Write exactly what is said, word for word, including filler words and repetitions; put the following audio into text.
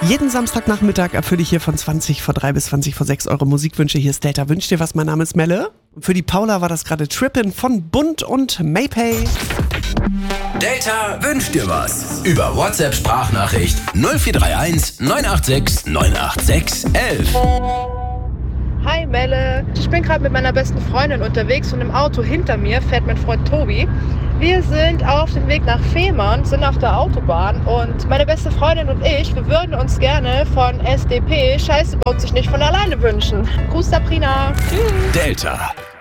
Jeden Samstagnachmittag erfülle ich hier von zwanzig vor drei bis zwanzig vor sechs eure Musikwünsche. Hier ist Delta. Wünscht dir was? Mein Name ist Melle. Und für die Paula war das gerade Trippin' von Bund und Maypay. Delta wünscht dir was. Über WhatsApp-Sprachnachricht null vier drei eins neun acht sechs neun acht sechs elf. Hi Melle, ich bin gerade mit meiner besten Freundin unterwegs und im Auto hinter mir fährt mein Freund Tobi. Wir sind auf dem Weg nach Fehmarn, sind auf der Autobahn und meine beste Freundin und ich, wir würden uns gerne von S D P Scheiße baut sich nicht von alleine wünschen. Gruß Sabrina. Tschüss. Delta.